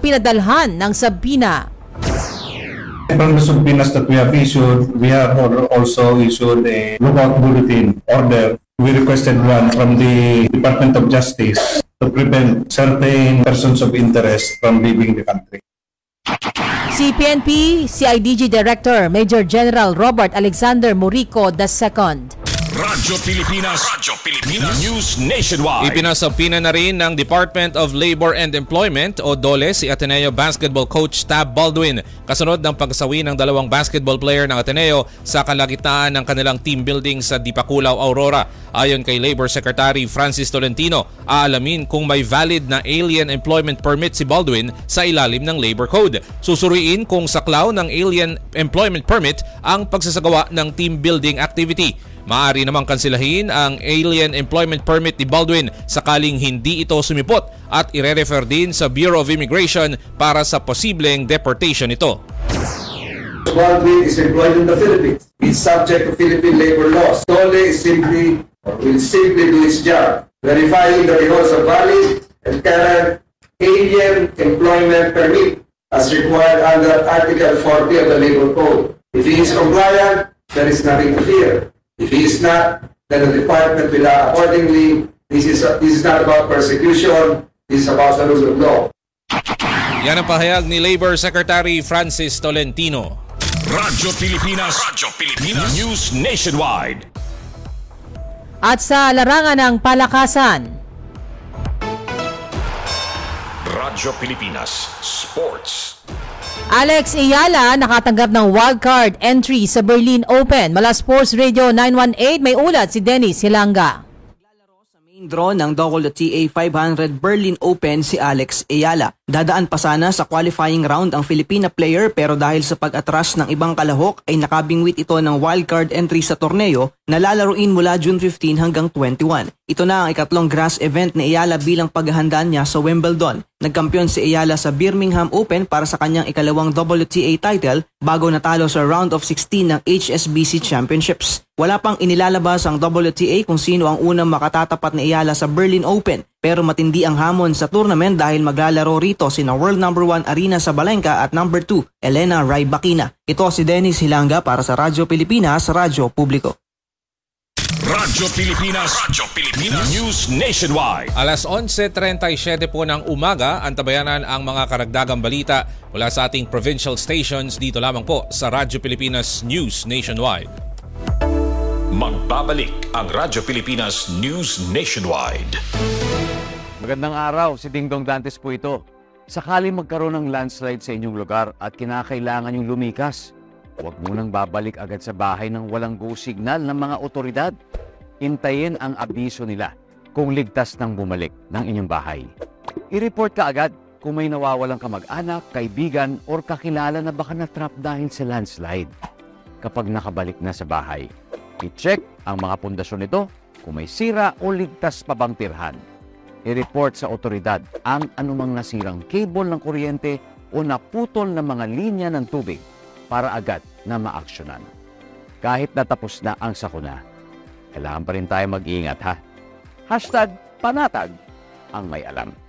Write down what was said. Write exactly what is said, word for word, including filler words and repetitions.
pinadalhan ng sabina. From the subpoenas that we have issued, we have also issued a lookout bulletin order. We requested one from the Department of Justice to prevent certain persons of interest from leaving the country. C P N P C I D G Director Major General Robert Alexander Murico the Second. Radyo Pilipinas, Radyo Pilipinas News Nationwide. Ipinasabina na rin ng Department of Labor and Employment o D O L E si Ateneo basketball coach Tab Baldwin kasunod ng pagsawi ng dalawang basketball player ng Ateneo sa kalagitnaan ng kanilang team building sa Dipakulaw, Aurora. Ayon kay Labor Secretary Francis Tolentino, aalamin kung may valid na alien employment permit si Baldwin sa ilalim ng Labor Code. Susuriin kung saklaw ng alien employment permit ang pagsasagawa ng team building activity. Maaari namang kansilahin ang alien employment permit ni Baldwin sakaling hindi ito sumipot at ire-refer din sa Bureau of Immigration para sa posibleng deportation nito. Baldwin is employed in the Philippines. He's subject to Philippine labor laws. D O L E is simply or will simply do its job, verifying that he holds a valid and current alien employment permit as required under Article forty of the Labor Code. If he is compliant, there is nothing to fear. If he is not, then the department will act accordingly. This is, a, this is not about persecution. This is about the rule of law. Yan ang pahayag ni Labor Secretary Francis Tolentino. Radyo Pilipinas, Radyo Pilipinas News Nationwide. At sa larangan ng palakasan, Radyo Pilipinas Sports. Alex Ayala nakatanggap ng wildcard entry sa Berlin Open. Mula Sports Radio nine one eight, may ulat si Dennis Hilanga. Naglalaro sa main draw ng W T A five hundred Berlin Open si Alex Ayala. Dadaan pa sana sa qualifying round ang Filipina player pero dahil sa pag-atras ng ibang kalahok ay nakabingwit ito ng wildcard entry sa torneo na lalaruin mula June fifteen hanggang twenty-one. Ito na ang ikatlong grass event ni Ayala bilang paghahanda niya sa Wimbledon. Nagkampiyon si Ayala sa Birmingham Open para sa kanyang ikalawang W T A title bago natalo sa round of sixteen ng H S B C Championships. Wala pang inilalabas ang W T A kung sino ang unang makatatapat ni Ayala sa Berlin Open pero matindi ang hamon sa tournament dahil maglalaro rito sina world number one Arina Sabalenka at number two Elena Rybakina. Ito si Dennis Hilanga para sa Radyo Pilipinas, Radyo Publiko. Radyo Pilipinas, Radyo Pilipinas News Nationwide. Alas onse trenta y siyete po ng umaga, antabayanan ang mga karagdagang balita mula sa ating provincial stations dito lamang po sa Radyo Pilipinas News Nationwide. Magbabalik ang Radyo Pilipinas News Nationwide. Magandang araw, si Dingdong Dantes po ito. Sakali magkaroon ng landslide sa inyong lugar at kinakailangan yung lumikas, huwag munang babalik agad sa bahay ng walang go signal ng mga otoridad. Hintayin ang abiso nila kung ligtas nang bumalik ng inyong bahay. I-report ka agad kung may nawawalang kamag-anak, kaibigan, or kakilala na baka na-trap dahil sa landslide. Kapag nakabalik na sa bahay, i-check ang mga pundasyon nito kung may sira o ligtas pa bang tirhan. I-report sa otoridad ang anumang nasirang cable ng kuryente o naputol na mga linya ng tubig para agad na maaksyonan. Kahit natapos na ang sakuna, kailangan pa rin tayo mag-iingat ha. Hashtag panatag ang may alam.